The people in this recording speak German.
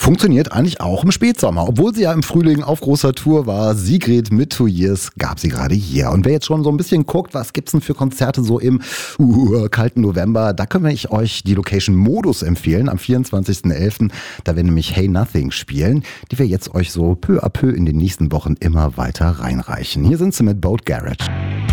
Funktioniert eigentlich auch im Spätsommer. Obwohl sie ja im Frühling auf großer Tour war, Sigrid mit 2 Years gab sie gerade hier. Und wer jetzt schon so ein bisschen guckt, was gibt's denn für Konzerte so im kalten November, da können wir euch die Location Modus empfehlen am 24.11. Da werden nämlich Hey Nothing spielen, die wir jetzt euch so peu à peu in den nächsten Wochen immer weiter reinreichen. Hier sind sie mit Boat Garage.